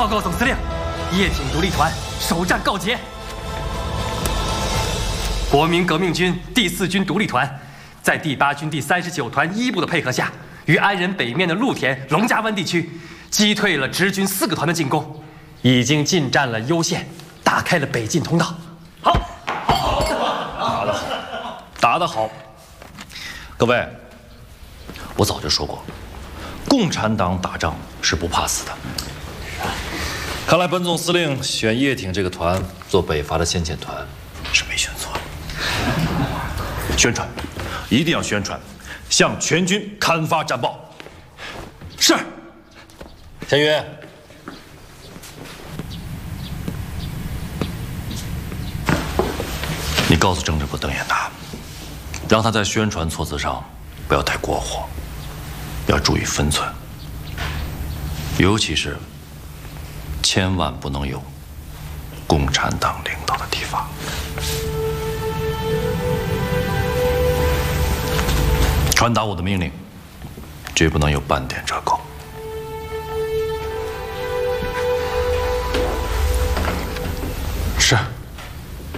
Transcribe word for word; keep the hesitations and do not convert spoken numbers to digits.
告总司令，叶挺独立团首战告捷。国民革命军第四军独立团，在第八军第三十九团一部的配合下，于安仁北面的陆田、龙家湾地区，击退了直军四个团的进攻，已经进占了攸县，打开了北进通道。好， 打得好，打得好。各位，我早就说过，共产党打仗是不怕死的。看来本总司令选叶挺这个团做北伐的先遣团是没选错。宣传，一定要宣传，向全军刊发战报。是。田云，你告诉政治部邓演达，让他在宣传措辞上不要太过火，要注意分寸，尤其是千万不能有共产党领导的提法。传达我的命令，绝不能有半点折扣。 是。